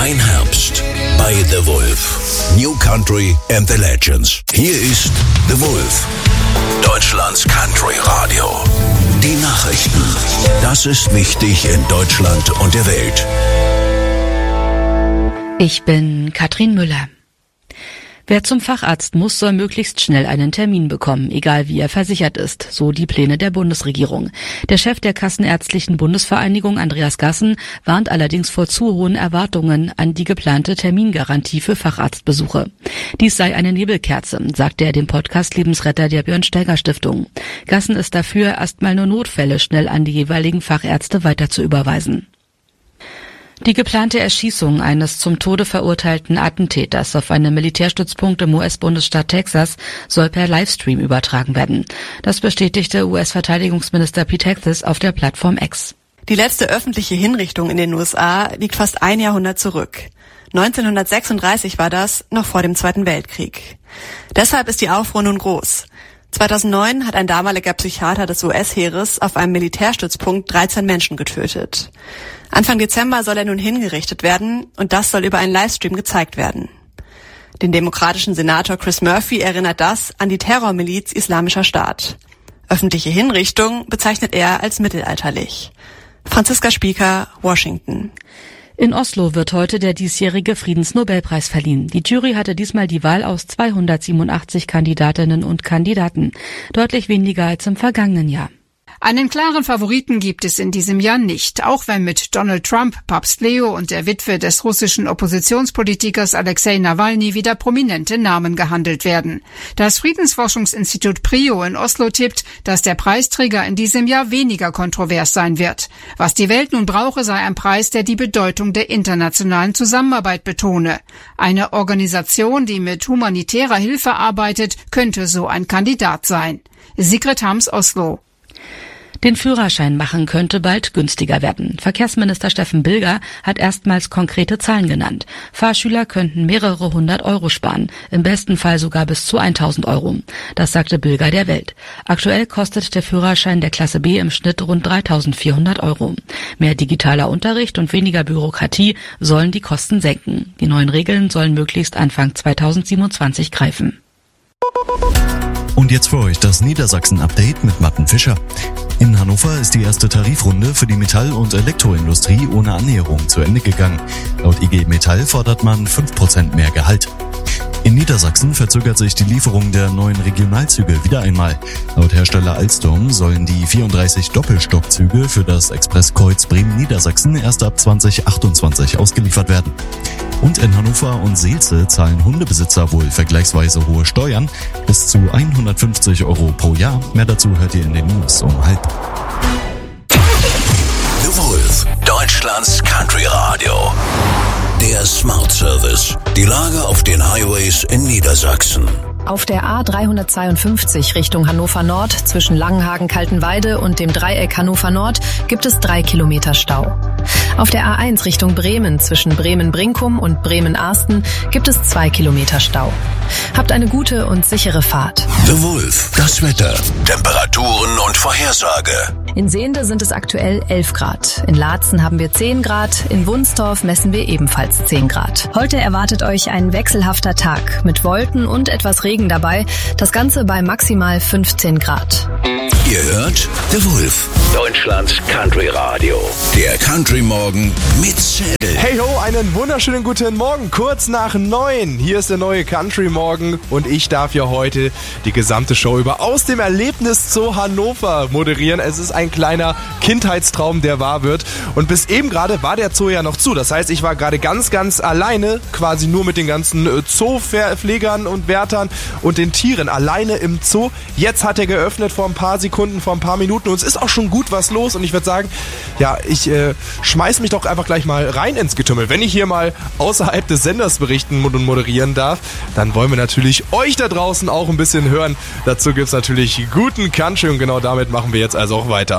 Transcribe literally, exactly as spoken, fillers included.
Dein Herbst bei The Wolf. New Country and the Legends. Hier ist The Wolf. Deutschlands Country Radio. Die Nachrichten. Das ist wichtig in Deutschland und der Welt. Ich bin Katrin Müller. Wer zum Facharzt muss, soll möglichst schnell einen Termin bekommen, egal wie er versichert ist, so die Pläne der Bundesregierung. Der Chef der Kassenärztlichen Bundesvereinigung, Andreas Gassen, warnt allerdings vor zu hohen Erwartungen an die geplante Termingarantie für Facharztbesuche. Dies sei eine Nebelkerze, sagte er dem Podcast Lebensretter der Björn-Steiger-Stiftung. Gassen ist dafür, erstmal nur Notfälle schnell an die jeweiligen Fachärzte weiter zu überweisen. Die geplante Erschießung eines zum Tode verurteilten Attentäters auf einem Militärstützpunkt im U S-Bundesstaat Texas soll per Livestream übertragen werden. Das bestätigte U S-Verteidigungsminister Pete Hegseth auf der Plattform X. Die letzte öffentliche Hinrichtung in den U S A liegt fast ein Jahrhundert zurück. neunzehnhundertsechsunddreißig war das, noch vor dem Zweiten Weltkrieg. Deshalb ist die Aufruhr nun groß. zweitausendneun hat ein damaliger Psychiater des U S-Heeres auf einem Militärstützpunkt dreizehn Menschen getötet. Anfang Dezember soll er nun hingerichtet werden und das soll über einen Livestream gezeigt werden. Den demokratischen Senator Chris Murphy erinnert das an die Terrormiliz Islamischer Staat. Öffentliche Hinrichtung bezeichnet er als mittelalterlich. Franziska Spieker, Washington. In Oslo wird heute der diesjährige Friedensnobelpreis verliehen. Die Jury hatte diesmal die Wahl aus zweihundertsiebenundachtzig Kandidatinnen und Kandidaten, deutlich weniger als im vergangenen Jahr. Einen klaren Favoriten gibt es in diesem Jahr nicht, auch wenn mit Donald Trump, Papst Leo und der Witwe des russischen Oppositionspolitikers Alexei Nawalny wieder prominente Namen gehandelt werden. Das Friedensforschungsinstitut PRIO in Oslo tippt, dass der Preisträger in diesem Jahr weniger kontrovers sein wird. Was die Welt nun brauche, sei ein Preis, der die Bedeutung der internationalen Zusammenarbeit betone. Eine Organisation, die mit humanitärer Hilfe arbeitet, könnte so ein Kandidat sein. Sigrid Hams, Oslo. Den Führerschein machen könnte bald günstiger werden. Verkehrsminister Steffen Bilger hat erstmals konkrete Zahlen genannt. Fahrschüler könnten mehrere hundert Euro sparen, im besten Fall sogar bis zu tausend Euro. Das sagte Bilger der Welt. Aktuell kostet der Führerschein der Klasse B im Schnitt rund dreitausendvierhundert Euro. Mehr digitaler Unterricht und weniger Bürokratie sollen die Kosten senken. Die neuen Regeln sollen möglichst Anfang zweitausendsiebenundzwanzig greifen. Und jetzt für euch das Niedersachsen-Update mit Matten Fischer. In Hannover ist die erste Tarifrunde für die Metall- und Elektroindustrie ohne Annäherung zu Ende gegangen. Laut I G Metall fordert man fünf Prozent mehr Gehalt. In Niedersachsen verzögert sich die Lieferung der neuen Regionalzüge wieder einmal. Laut Hersteller Alstom sollen die vierunddreißig Doppelstockzüge für das Expresskreuz Bremen-Niedersachsen erst ab zwanzig achtundzwanzig ausgeliefert werden. Und in Hannover und Seelze zahlen Hundebesitzer wohl vergleichsweise hohe Steuern, bis zu hundertfünfzig Euro pro Jahr. Mehr dazu hört ihr in den News um halb. The Wolf, Deutschlands Country Radio. Der Smart Service. Die Lage auf den Highways in Niedersachsen. Auf der A dreihundertzweiundfünfzig Richtung Hannover Nord zwischen Langenhagen-Kaltenweide und dem Dreieck Hannover Nord gibt es drei Kilometer Stau. Auf der A eins Richtung Bremen zwischen Bremen-Brinkum und Bremen-Arsten gibt es zwei Kilometer Stau. Habt eine gute und sichere Fahrt. The Wolf, das Wetter, Temperaturen und Vorhersage. In Sehnde sind es aktuell elf Grad. In Laatzen haben wir zehn Grad. In Wunstorf messen wir ebenfalls zehn Grad. Heute erwartet euch ein wechselhafter Tag mit Wolken und etwas Regen dabei. Das Ganze bei maximal fünfzehn Grad. Ihr hört The Wolf, Deutschlands Country Radio. Der Country Morgen mit Zell. Hey ho, einen wunderschönen guten Morgen, kurz nach neun. Hier ist der neue Country Morgen und ich darf ja heute die gesamte Show über aus dem Erlebnis Zoo Hannover moderieren. Es ist ein kleiner Kindheitstraum, der wahr wird. Und bis eben gerade war der Zoo ja noch zu. Das heißt, ich war gerade ganz, ganz alleine, quasi nur mit den ganzen Zoopflegern und Wärtern und den Tieren alleine im Zoo. Jetzt hat er geöffnet vor ein paar Sekunden, vor ein paar Minuten und es ist auch schon gut was los. Und ich würde sagen, ja, ich äh, schmeiß mich doch einfach gleich mal rein ins Getümmel. Wenn ich hier mal außerhalb des Senders berichten und moderieren darf, dann wollen wir natürlich euch da draußen auch ein bisschen hören. Dazu gibt's natürlich guten Country und genau damit machen wir jetzt also auch weiter.